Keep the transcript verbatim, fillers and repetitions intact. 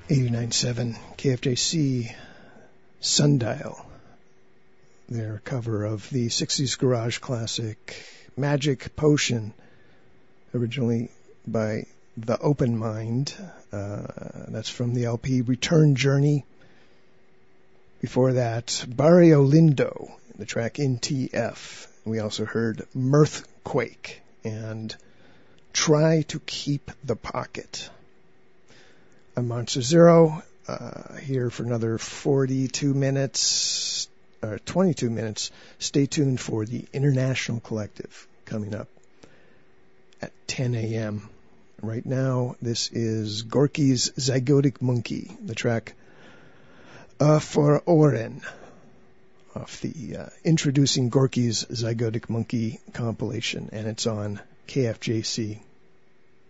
eighty-nine point seven K F J C Sundial, their cover of the sixties garage classic Magic Potion, originally by The Open Mind. Uh, that's from the L P Return Journey. Before that, Barrio Lindo, the track In T F. We also heard Mirthquake and Try to Keep the Pocket. I'm Monster Zero, uh, here for another forty-two minutes, or twenty-two minutes. Stay tuned for the International Collective coming up at ten a.m. Right now, this is Gorky's Zygotic Monkey, the track uh, For Oren, off the uh, Introducing Gorky's Zygotic Monkey compilation, and it's on K F J C.